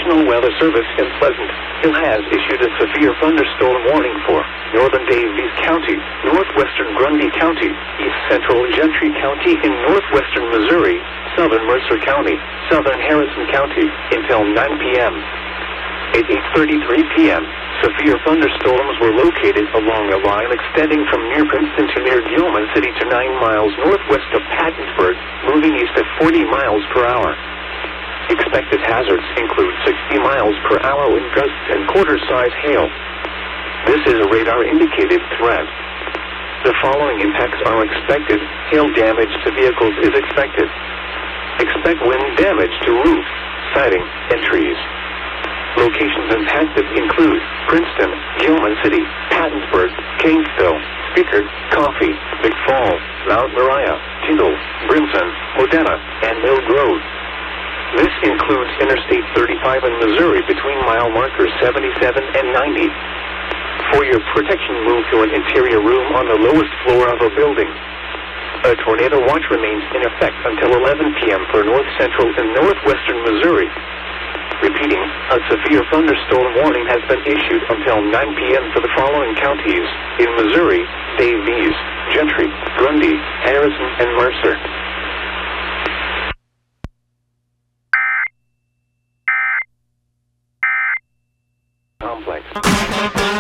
National Weather Service in Pleasant Hill has issued a severe thunderstorm warning for northern Daviess County, northwestern Grundy County, east central Gentry County in northwestern Missouri, southern Mercer County, southern Harrison County until 9 p.m. At 8:33 p.m., severe thunderstorms were located along a line extending from near Princeton to near Gilman City to 9 miles northwest of Pattonsburg, moving east at 40 miles per hour. Expected hazards include 60 miles per hour wind gusts and quarter-size hail. This is a radar-indicated threat. The following impacts are expected. Hail damage to vehicles is expected. Expect wind damage to roofs, siding, and trees. Locations impacted include Princeton, Gilman City, Pattonsburg, Kanesville, Spickard, Coffee, McFall, Mount Moriah, Tyndall, Brimson, Modena, and Mill Grove. This includes Interstate 35 in Missouri between mile markers 77 and 90. For your protection, move to an interior room on the lowest floor of a building. A tornado watch remains in effect until 11 p.m. for north central and northwestern Missouri. Repeating, a severe thunderstorm warning has been issued until 9 p.m. for the following counties in Missouri: Daviess, Gentry, Grundy, Harrison, and Mercer.